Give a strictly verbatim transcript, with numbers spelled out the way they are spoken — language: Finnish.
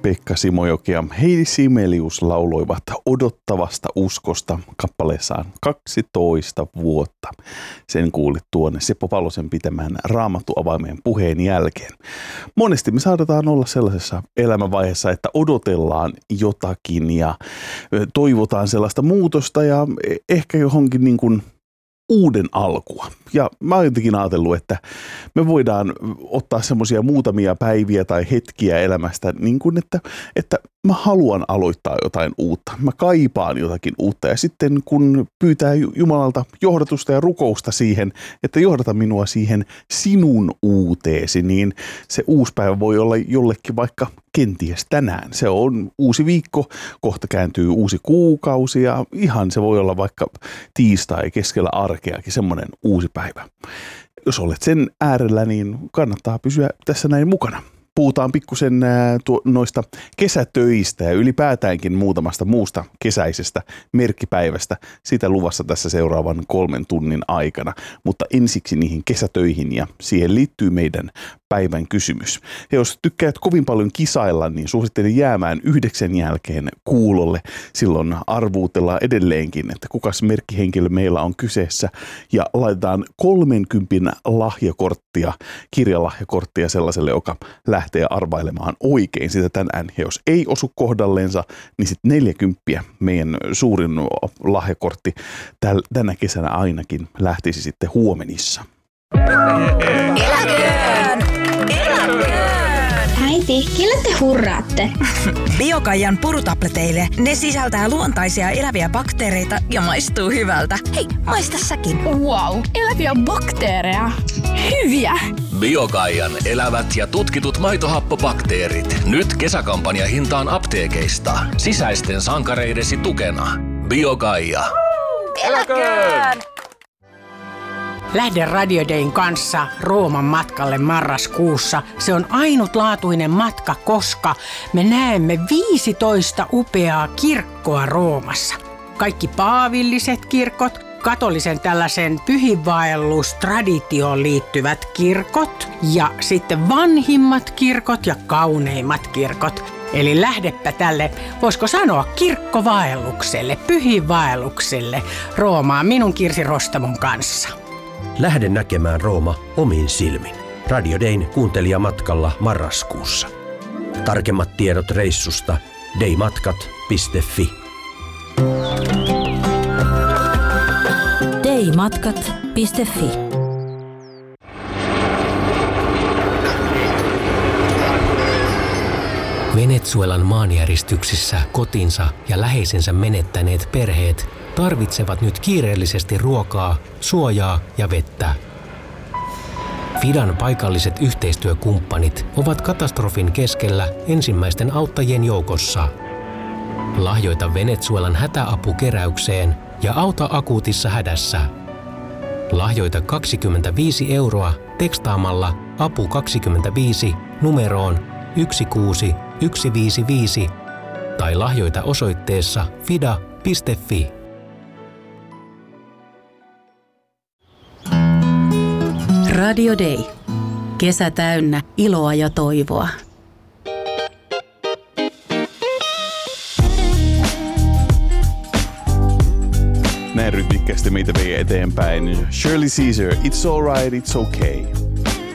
Pekka Simojoki ja Heidi Sibelius lauloivat Odottavasta uskosta kappaleessaan kaksitoista vuotta. Sen kuulit tuonne Seppo Palosen pitämään Raamattu-avaimeen puheen jälkeen. Monesti me saadaan olla sellaisessa elämänvaiheessa, että odotellaan jotakin ja toivotaan sellaista muutosta ja ehkä johonkin niin kuin uuden alkua. Ja mä oon jotenkin ajatellut, että me voidaan ottaa semmoisia muutamia päiviä tai hetkiä elämästä, niin kuin että, että mä haluan aloittaa jotain uutta. Mä kaipaan jotakin uutta. Ja sitten kun pyytää Jumalalta johdatusta ja rukousta siihen, että johdata minua siihen sinun uuteesi, niin se uusi päivä voi olla jollekin vaikka kenties tänään. Se on uusi viikko, kohta kääntyy uusi kuukausi ja ihan se voi olla vaikka tiistai keskellä arkeakin semmoinen uusi päivä. Jos olet sen äärellä, niin kannattaa pysyä tässä näin mukana. Puhutaan pikkusen noista kesätöistä ja ylipäätäänkin muutamasta muusta kesäisestä merkkipäivästä. Sitä luvassa tässä seuraavan kolmen tunnin aikana, mutta ensiksi niihin kesätöihin ja siihen liittyy meidän päivän kysymys. Ja jos tykkäät kovin paljon kisailla, niin suosittelen jäämään yhdeksän jälkeen kuulolle. Silloin arvuutellaan edelleenkin, että kukas merkkihenkilö meillä on kyseessä ja laitetaan kolmenkympin lahjakorttia, kirjalahjakorttia sellaiselle, joka lähtee arvailemaan oikein sitä tänään. Ja jos ei osu kohdalleensa, niin sitten neljäkymppiä meidän suurin lahjakortti tänä kesänä ainakin lähtisi sitten huomenissa. Eläköön! Eläköön! Äiti, kelle te hurraatte? Biokaijan purutableteille. Ne sisältää luontaisia eläviä bakteereita ja maistuu hyvältä. Hei, maista säkin. Wow, eläviä bakteereja. Hyviä! Biokaijan elävät ja tutkitut maitohappobakteerit. Nyt kesäkampanja hintaan apteekeista. Sisäisten sankareidesi tukena. Biokaija. Eläköön! Lähde Radio Dayn kanssa Rooman matkalle marraskuussa. Se on ainutlaatuinen matka, koska me näemme viisitoista upeaa kirkkoa Roomassa. Kaikki paavilliset kirkot, katolisen tällaisen pyhinvaellustraditioon liittyvät kirkot ja sitten vanhimmat kirkot ja kauneimmat kirkot. Eli lähdepä tälle, voisiko sanoa, kirkkovaellukselle, pyhinvaellukselle Roomaan minun Kirsi Rostamon kanssa. Lähde näkemään Rooma omin silmin. Radio Dayn kuuntelijamatkalla marraskuussa. Tarkemmat tiedot reissusta daymatkat piste fi. daymatkat piste fi. Venezuelan maanjäristyksissä kotinsa ja läheisensä menettäneet perheet tarvitsevat nyt kiireellisesti ruokaa, suojaa ja vettä. Fidan paikalliset yhteistyökumppanit ovat katastrofin keskellä ensimmäisten auttajien joukossa. Lahjoita Venezuelan hätäapukeräykseen ja auta akuutissa hädässä. Lahjoita kaksikymmentäviisi euroa tekstaamalla apu kaksikymmentäviisi numeroon yksi kuusi yksi viisi viisi tai lahjoita osoitteessa fida piste fi. Radio Day. Kesä täynnä iloa ja toivoa. Näin rytmikkäästi meitä vei eteenpäin Shirley Caesar, It's Alright, It's Okay.